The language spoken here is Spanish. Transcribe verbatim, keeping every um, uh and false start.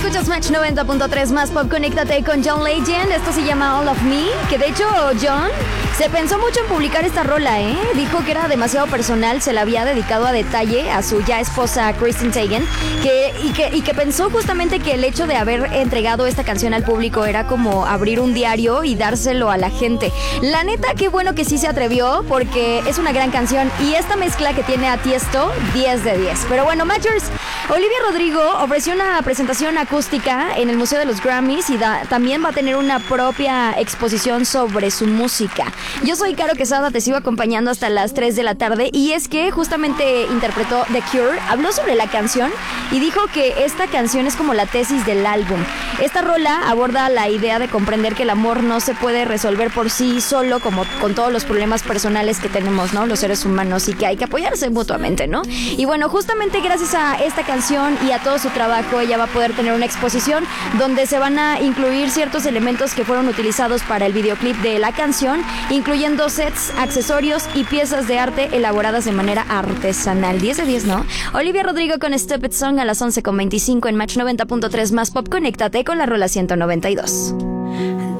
Escuchas Match noventa punto tres más pop. Conéctate con John Legend. Esto se llama All of Me. Que de hecho John se pensó mucho en publicar esta rola, ¿eh? Dijo que era demasiado personal. Se la había dedicado a detalle a su ya esposa Kristen Teigen. Que, y, que, y que pensó justamente que el hecho de haber entregado esta canción al público era como abrir un diario y dárselo a la gente. La neta, qué bueno que sí se atrevió, porque es una gran canción. Y esta mezcla que tiene a Tiesto, diez de diez. Pero bueno, Matchers, Olivia Rodrigo ofreció una presentación acústica en el Museo de los Grammys y da, también va a tener una propia exposición sobre su música. Yo soy Caro Quesada, te sigo acompañando hasta las tres de la tarde, y es que justamente interpretó The Cure, habló sobre la canción y dijo que esta canción es como la tesis del álbum. Esta rola aborda la idea de comprender que el amor no se puede resolver por sí solo, como con todos los problemas personales que tenemos, ¿no? Los seres humanos, y que hay que apoyarse mutuamente, ¿no? Y bueno, justamente gracias a esta canción y a todo su trabajo, ella va a poder tener una exposición donde se van a incluir ciertos elementos que fueron utilizados para el videoclip de la canción, incluyendo sets, accesorios y piezas de arte elaboradas de manera artesanal. diez de diez, ¿no? Olivia Rodrigo con Stupid Song a las once con veinticinco en Match noventa punto tres más pop. Conéctate con la rola ciento noventa y dos.